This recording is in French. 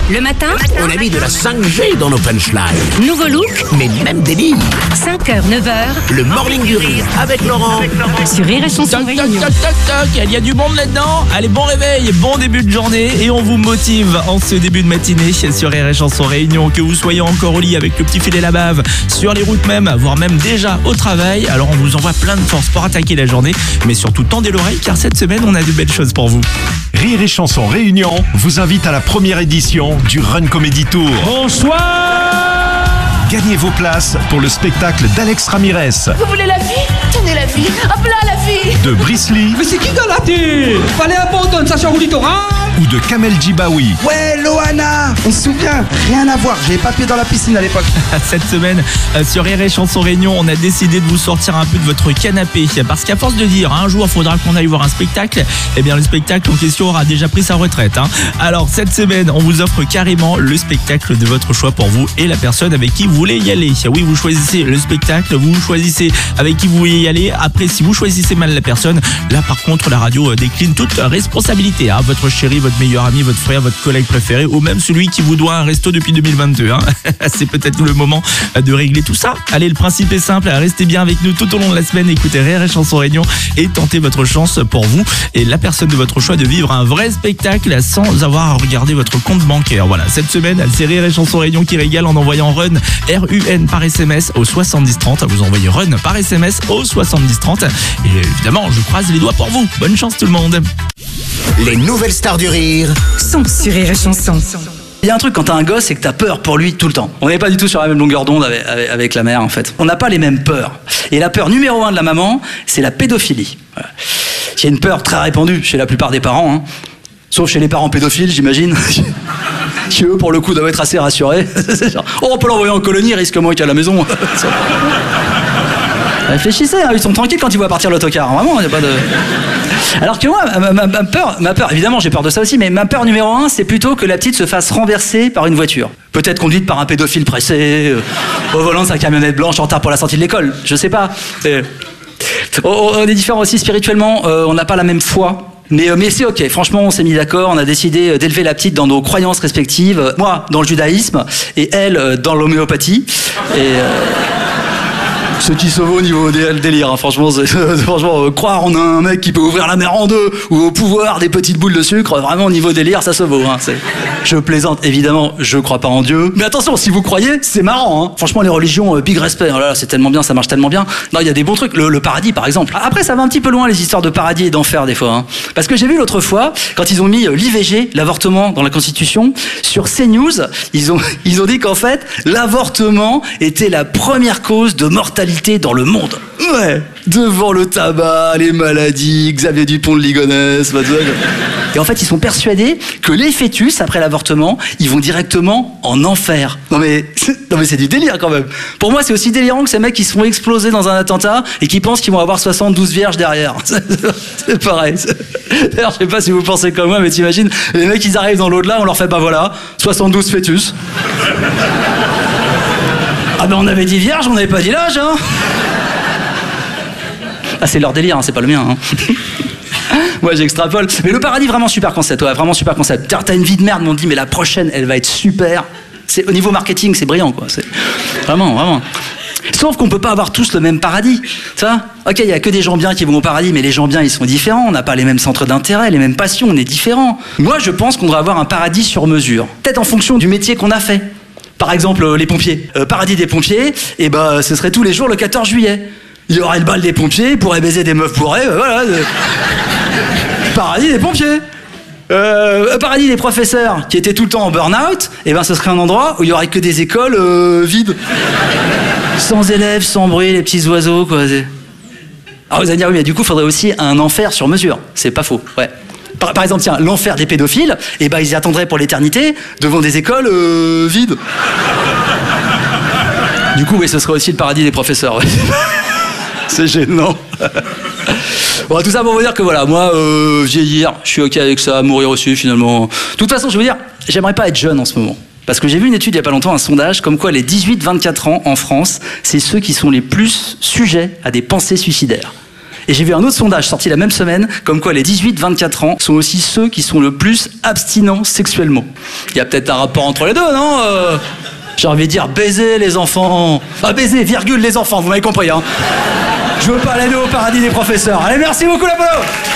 Le matin, On a mis de la 5G dans nos punchlines. nouveau look, Mais même des livres. 5h, 9h, Le morning du rire avec Laurent. sur Rire et Chanson Toc, toc, Réunion. toc, toc, toc. Il y a du monde là-dedans. Allez, bon réveil, bon début de journée. Et on vous motive en ce début de matinée sur Rire et Chanson Réunion. Que vous soyez encore au lit avec le petit filet la bave, sur les routes même, voire même déjà au travail. Alors on vous envoie plein de force pour attaquer la journée. Mais surtout, tendez l'oreille car cette semaine, on a de belles choses pour vous. Rire et Chanson Réunion vous invite à la première édition du Run Comedy Tour. Bonsoir. Gagnez vos places pour le spectacle d'Alex Ramirez, Vous voulez la vie? Tenez la vie. Hop là, la vie. de Bruce Lee Mais c'est qui dans la tête? Fallait abandonner ça sur le littoral. ou de Kamel Djibaoui. Ouais, Loana, on se souvient, rien à voir, j'avais pas pied dans la piscine à l'époque. Cette semaine, sur Rire et Chanson Réunion, on a décidé de vous sortir un peu de votre canapé. Parce qu'à force de dire, un jour, il faudra qu'on aille voir un spectacle, eh bien, le spectacle en question aura déjà pris sa retraite. Alors, cette semaine, on vous offre carrément le spectacle de votre choix pour vous et la personne avec qui vous voulez y aller. Oui, vous choisissez le spectacle, vous choisissez avec qui vous voulez y aller. Après, si vous choisissez mal la personne, là, par contre, la radio décline toute responsabilité. Votre chéri, votre meilleur ami, votre frère, votre collègue préféré ou même celui qui vous doit un resto depuis 2022. C'est peut-être le moment de régler tout ça. Allez, le principe est simple, restez bien avec nous tout au long de la semaine, écoutez Rire et Chanson Réunion et tentez votre chance pour vous et la personne de votre choix de vivre un vrai spectacle sans avoir à regarder votre compte bancaire. Voilà, cette semaine, c'est Rire et Chanson Réunion qui régale en envoyant RUN, R-U-N par SMS au 7030. Vous envoyez RUN par SMS au 7030 et évidemment, je croise les doigts pour vous. Bonne chance tout le monde. Les nouvelles stars du rire. Sont sur Rire et Chanson. Il y a un truc quand t'as un gosse, c'est que t'as peur pour lui tout le temps. On n'est pas du tout sur la même longueur d'onde avec la mère en fait. On n'a pas les mêmes peurs. Et la peur numéro 1 de la maman, c'est la pédophilie. Voilà. C'est une peur très répandue chez la plupart des parents. Sauf chez les parents pédophiles, j'imagine. Qui eux, pour le coup, doivent être assez rassurés. Oh, on peut l'envoyer en colonie, il risque moins qu'à la maison. Réfléchissez, ils sont tranquilles quand ils voient partir l'autocar. Vraiment, il n'y a pas de... Alors que moi, ma peur, évidemment j'ai peur de ça aussi, mais ma peur numéro 1, c'est plutôt que la petite se fasse renverser par une voiture. Peut-être conduite par un pédophile pressé, au volant de sa camionnette blanche en retard pour la sortie de l'école, je sais pas. On est différents aussi spirituellement, on n'a pas la même foi. Mais c'est ok, franchement on s'est mis d'accord, on a décidé d'élever la petite dans nos croyances respectives, moi dans le judaïsme et elle dans l'homéopathie. Ce qui se vaut au niveau délire, franchement, croire en un mec qui peut ouvrir la mer en deux ou au pouvoir des petites boules de sucre, vraiment au niveau délire, ça se vaut. Je plaisante, évidemment, je crois pas en Dieu. Mais attention, si vous croyez, c'est marrant. Franchement, les religions, big respect. Oh là là, c'est tellement bien, ça marche tellement bien. Non, il y a des bons trucs. Le paradis, par exemple. Après, ça va un petit peu loin les histoires de paradis et d'enfer des fois. Parce que j'ai vu l'autre fois, quand ils ont mis l'IVG, l'avortement dans la Constitution, sur CNews, ils ont dit qu'en fait, l'avortement était la première cause de mortalité dans le monde. Ouais, devant le tabac, les maladies, Xavier Dupont de Ligonnès, et en fait, ils sont persuadés que les fœtus, après l'avortement, ils vont directement en enfer. Non mais c'est du délire quand même. Pour moi, c'est aussi délirant que ces mecs qui se font exploser dans un attentat et qui pensent qu'ils vont avoir 72 vierges derrière. C'est pareil. D'ailleurs, je sais pas si vous pensez comme moi, mais t'imagines, les mecs, ils arrivent dans l'au-delà, on leur fait, 72 fœtus. Ah ben on avait dit vierge, on n'avait pas dit l'âge, Ah c'est leur délire, c'est pas le mien, Moi j'extrapole. Mais le paradis, vraiment super concept, vraiment super concept. T'as une vie de merde, mais on te dit mais la prochaine, elle va être super. Au niveau marketing, c'est brillant, quoi. C'est vraiment. Sauf qu'on peut pas avoir tous le même paradis, ça. Ok, il y a que des gens bien qui vont au paradis, mais les gens bien, ils sont différents. On n'a pas les mêmes centres d'intérêt, les mêmes passions, on est différents. Moi, je pense qu'on devrait avoir un paradis sur mesure. Peut-être en fonction du métier qu'on a fait. Par exemple, les pompiers. Paradis des pompiers, ce serait tous les jours le 14 juillet. Il y aurait le bal des pompiers, ils pourraient baiser des meufs bourrées, voilà. Paradis des pompiers. Paradis des professeurs qui étaient tout le temps en burn-out, ce serait un endroit où il y aurait que des écoles vides. Sans élèves, sans bruit, les petits oiseaux, quoi. Alors vous allez dire, oui, mais du coup, il faudrait aussi un enfer sur mesure. C'est pas faux, ouais. Par exemple, tiens, l'enfer des pédophiles, ils y attendraient pour l'éternité devant des écoles vides. Du coup, oui, ce serait aussi le paradis des professeurs. Ouais. C'est gênant. Bon, tout ça pour vous dire que voilà, moi, vieillir, je suis ok avec ça, mourir aussi finalement. De toute façon, je veux dire, j'aimerais pas être jeune en ce moment. Parce que j'ai vu une étude il y a pas longtemps, un sondage, comme quoi les 18-24 ans en France, c'est ceux qui sont les plus sujets à des pensées suicidaires. Et j'ai vu un autre sondage sorti la même semaine, comme quoi les 18-24 ans sont aussi ceux qui sont le plus abstinents sexuellement. Il y a peut-être un rapport entre les deux, non J'ai envie de dire baiser les enfants. Ah, baiser, virgule, les enfants, vous m'avez compris, hein. Je veux pas aller au paradis des professeurs. Allez, merci beaucoup, l'Apollo.